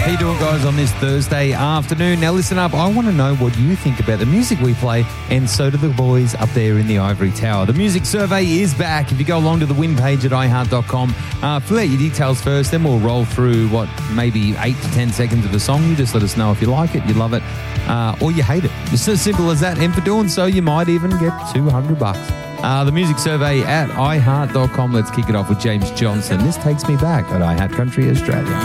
How you doing, guys, on this Thursday afternoon? Now, listen up. I want to know what you think about the music we play, and so do the boys up there in the ivory tower. The music survey is back. If you go along to the win page at iHeart.com, fill out your details first, then we'll roll through, maybe 8 to 10 seconds of a song. You just let us know if you like it, you love it, or you hate it. It's as simple as that. And for doing so, you might even get $200. The music survey at iHeart.com. Let's kick it off with James Johnson. This takes me back at iHeart Country Australia.